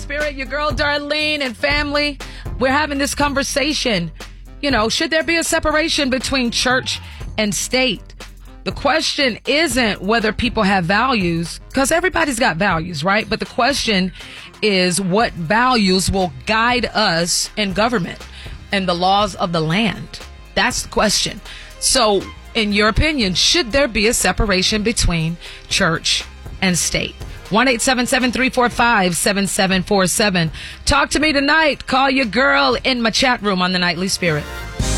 Spirit, your girl Darlene and family. We're having this conversation. You know, should there be a separation between church and state? The question isn't whether people have values, because everybody's got values, right? But the question is what values will guide us in government and the laws of the land? That's the question. So, in your opinion, should there be a separation between church and state? 1-877-345-7747. Talk to me tonight. Call your girl in my chat room on the Nightly Spirit.